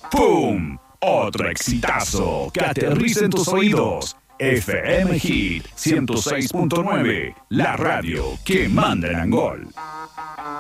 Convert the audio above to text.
¡Pum! Otro exitazo que aterriza en tus oídos. FM Hit 106.9, la radio que manda en Angol.